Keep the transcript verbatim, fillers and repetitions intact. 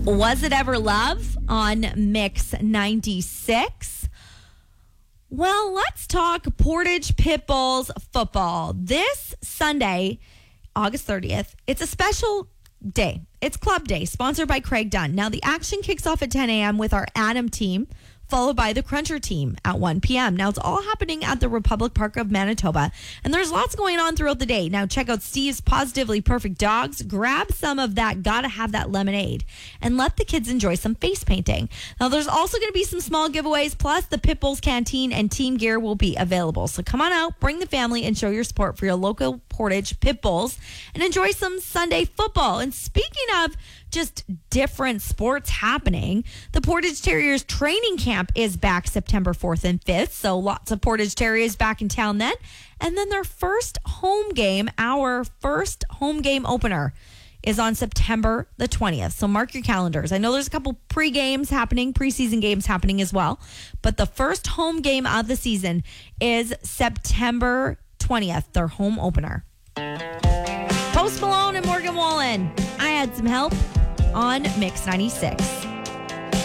Was It Ever Love on Mix ninety-six? Well, let's talk Portage Pit Bulls football. This Sunday, August thirtieth, it's a special day. It's Club Day, sponsored by Craig Dunn. Now, the action kicks off at ten a.m. with our Adam team, followed by the Cruncher team at one p.m. Now, it's all happening at the Republic Park of Manitoba, and there's lots going on throughout the day. Now, check out Steve's Positively Perfect Dogs. Grab some of that Gotta Have That lemonade, and let the kids enjoy some face painting. Now, there's also going to be some small giveaways, plus the Pit Bulls Canteen and team gear will be available. So come on out, bring the family, and show your support for your local Portage Pit Bulls, and enjoy some Sunday football. And speaking of just different sports happening, the Portage Terriers training camp is back September fourth and fifth, so lots of Portage Terriers back in town then. And then their first home game, our first home game opener, is on September the twentieth. So mark your calendars. I know there's a couple pre-games happening, preseason games happening as well, but the first home game of the season is September twentieth, their home opener. Post Malone and Morgan Wallen. I had some help on Mix ninety-six.